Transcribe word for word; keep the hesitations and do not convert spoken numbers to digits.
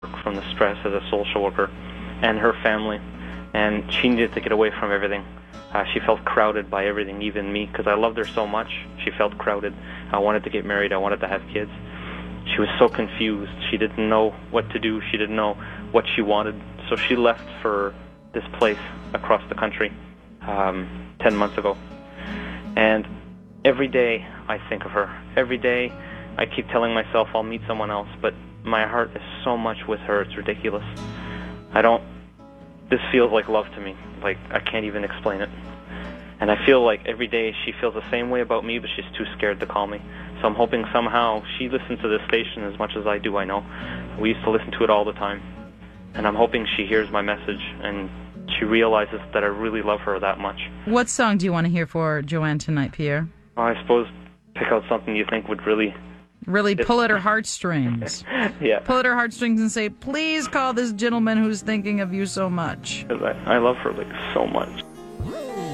from the stress as a social worker and her family, and she needed to get away from everything. Uh, she felt crowded by everything, even me, because I loved her so much. She felt crowded. I wanted to get married. I wanted to have kids. She was so confused. She didn't know what to do. She didn't know what she wanted. So she left for this place across the country um, ten months ago. And every day I think of her. Every day I keep telling myself I'll meet someone else, but my heart is so much with her, it's ridiculous. I don't... This feels like love to me. Like, I can't even explain it. And I feel like every day she feels the same way about me, but she's too scared to call me. So I'm hoping somehow she listens to this station as much as I do, I know. We used to listen to it all the time. And I'm hoping she hears my message and she realizes that I really love her that much. What song do you want to hear for Joanne tonight, Pierre? Well, I suppose pick out something you think would really... Really pull at her heartstrings. Yeah. Pull at her heartstrings and say, please call this gentleman who's thinking of you so much. Because I, I love her, like, so much.